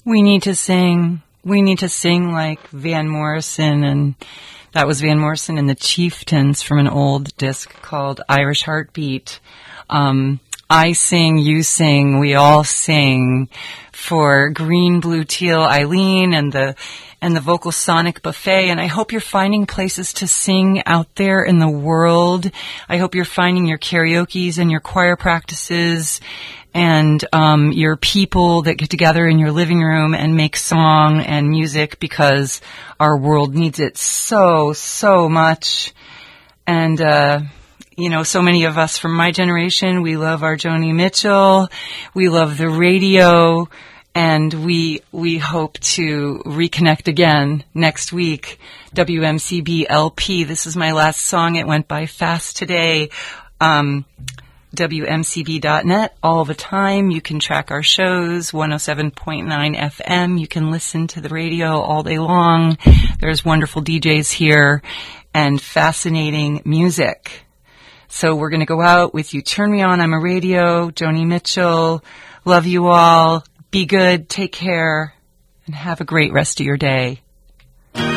We need to sing. We need to sing like Van Morrison, and that was Van Morrison and the Chieftains from an old disc called Irish Heartbeat. I sing, you sing, we all sing for Green, Blue, Teal, Eileen, and the Vocal Sonic Buffet. And I hope you're finding places to sing out there in the world. I hope you're finding your karaoke's and your choir practices and your people that get together in your living room and make song and music, because our world needs it so, so much. And so many of us from my generation, we love our Joni Mitchell, we love the radio, and we hope to reconnect again next week. WMCB LP, this is my last song. It went by fast today. WMCB.net all the time. You can track our shows, 107.9 FM. You can listen to the radio all day long. There's wonderful DJs here and fascinating music. So we're going to go out with You Turn Me On, I'm a Radio, Joni Mitchell. Love you all. Be good, take care, and have a great rest of your day.